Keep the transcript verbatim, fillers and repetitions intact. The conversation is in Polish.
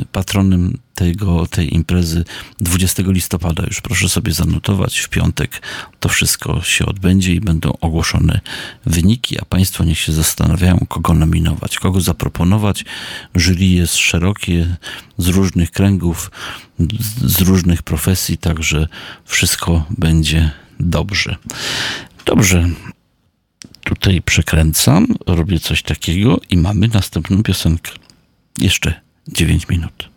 patronem tego, tej imprezy dwudziestego listopada. Już proszę sobie zanotować, w piątek to wszystko się odbędzie i będą ogłoszone wyniki, a państwo niech się zastanawiają, kogo nominować, kogo zaproponować. Jury jest szerokie, z różnych kręgów, z różnych profesji, także wszystko będzie dobrze. Dobrze. Tutaj przekręcam, robię coś takiego i mamy następną piosenkę. Jeszcze dziewięć minut.